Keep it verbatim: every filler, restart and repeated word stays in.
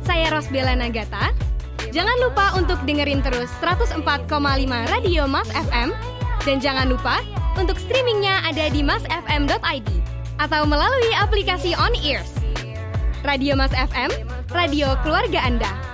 Saya Rosbella Nagata. Jangan lupa untuk dengerin terus seratus empat koma lima Radio Mas F M. Dan jangan lupa untuk streamingnya ada di mas f m dot i d atau melalui aplikasi On Ears. Radio Mas F M, radio keluarga Anda.